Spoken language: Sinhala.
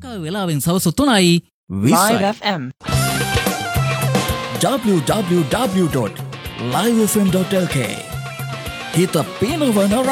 ලංකාවේ වෙලාවෙන් සවස 3යි 20යි. FM www.livefm.lk හිත පිනවන